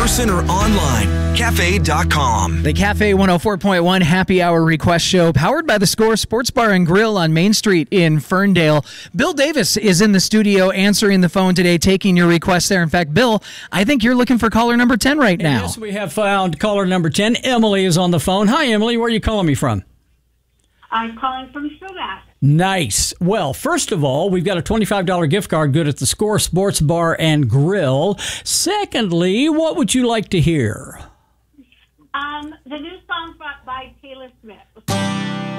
person or online. Cafe.com. The Cafe 104.1 Happy Hour Request Show, powered by the Score Sports Bar and Grill on Main Street in Ferndale. Bill Davis is in the studio answering the phone today, taking your requests there. In fact, Bill, I think you're looking for caller number 10 right now. Yes, we have found caller number 10. Emily is on the phone. Hi, Emily. Where are you calling me from? I'm calling from Sumac. Nice. Well, first of all, we've got a $25 gift card good at the Score Sports Bar and Grill. Secondly, what would you like to hear? The new song by Taylor Swift.